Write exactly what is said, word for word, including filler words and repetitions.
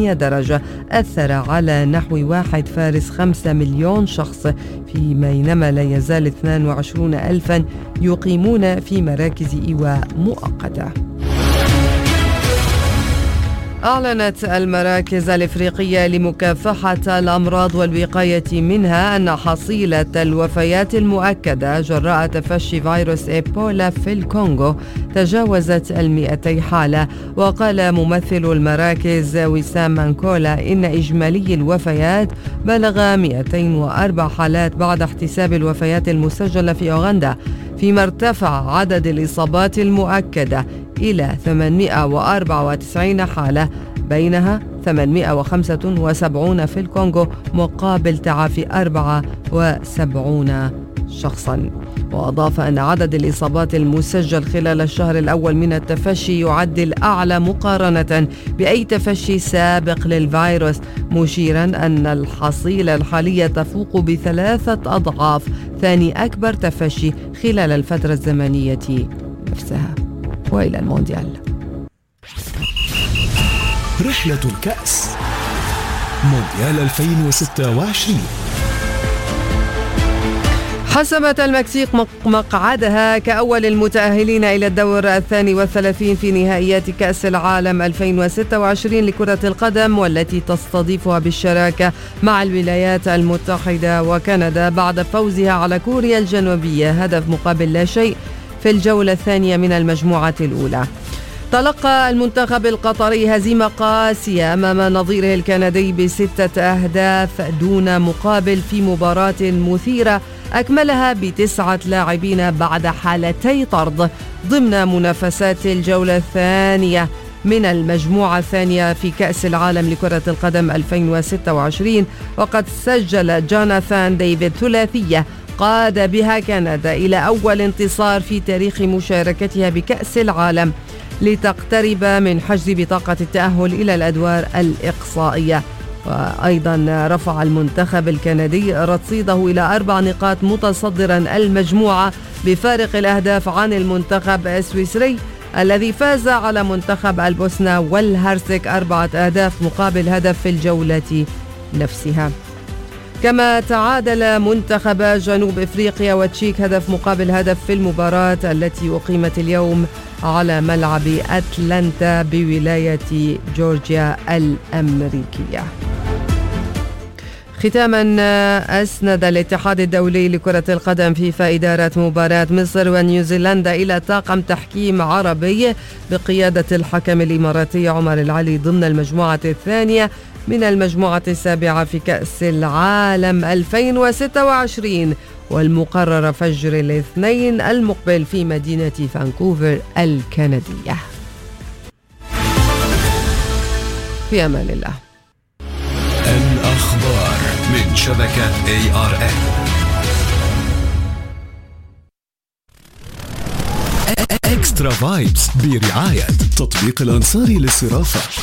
ثمانية درجة أثر على نحو واحد فاصلة خمسة مليون شخص، في بينما لا يزال اثنين وعشرين ألفا يقيمون في مراكز إيواء مؤقتة. أعلنت المراكز الإفريقية لمكافحة الأمراض والوقاية منها أن حصيلة الوفيات المؤكدة جراء تفشي فيروس إيبولا في الكونغو تجاوزت المئتي حالة. وقال ممثل المراكز وسام مانكولا إن إجمالي الوفيات بلغ مئتين وأربع حالات بعد احتساب الوفيات المسجلة في أوغندا، فيما ارتفع عدد الإصابات المؤكدة إلى ثمانمئة وأربعة وتسعين حالة، بينها ثمانمئة وخمسة وسبعين في الكونغو مقابل تعافي أربعة وسبعين شخصا. وأضاف أن عدد الإصابات المسجل خلال الشهر الأول من التفشي يعد الأعلى مقارنة بأي تفشي سابق للفيروس، مشيرا أن الحصيلة الحالية تفوق بثلاثة أضعاف ثاني أكبر تفشي خلال الفترة الزمنية نفسها. وإلى المونديال. رحلة الكأس مونديال ألفين وستة وعشرين. حسمت المكسيك مقعدها كأول المتأهلين إلى الدور الثاني والثلاثين في نهائيات كأس العالم ألفين وستة وعشرين لكرة القدم، والتي تستضيفها بالشراكة مع الولايات المتحدة وكندا بعد فوزها على كوريا الجنوبية هدف مقابل لا شيء في الجولة الثانية من المجموعة الأولى. تلقى المنتخب القطري هزيمة قاسية أمام نظيره الكندي بستة أهداف دون مقابل في مباراة مثيرة أكملها بتسعة لاعبين بعد حالتي طرد ضمن منافسات الجولة الثانية من المجموعة الثانية في كأس العالم لكرة القدم ألفين وستة وعشرين. وقد سجل جوناثان ديفيد ثلاثية قاد بها كندا إلى أول انتصار في تاريخ مشاركتها بكأس العالم لتقترب من حجز بطاقة التأهل إلى الأدوار الإقصائية. وأيضا رفع المنتخب الكندي رصيده إلى أربع نقاط متصدرا المجموعة بفارق الأهداف عن المنتخب السويسري الذي فاز على منتخب البوسنة والهرسك أربعة أهداف مقابل هدف في الجولة نفسها. كما تعادل منتخب جنوب إفريقيا وتشيك هدف مقابل هدف في المباراة التي أقيمت اليوم على ملعب أتلانتا بولاية جورجيا الأمريكية. ختاما، أسند الاتحاد الدولي لكرة القدم فيفا إدارة مباراة مصر ونيوزيلندا إلى طاقم تحكيم عربي بقيادة الحكم الإماراتي عمر العلي ضمن المجموعة الثانية من المجموعة السابعة في كأس العالم ألفين وستة وعشرين، والمقرر فجر الاثنين المقبل في مدينة فانكوفر الكندية. في أمان الله. الأخبار من شبكة إيه آر إن. إكسترا فايبس برعاية تطبيق الأنصاري للصرافة.